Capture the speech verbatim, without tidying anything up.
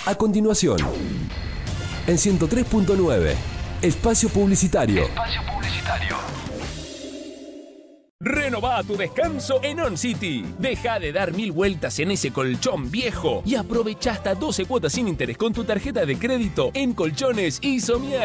A continuación, en ciento tres punto nueve, Espacio Publicitario. Espacio Publicitario. Renová tu descanso en On City. Deja de dar mil vueltas en ese colchón viejo y aprovecha hasta doce cuotas sin interés con tu tarjeta de crédito en Colchones y Somier.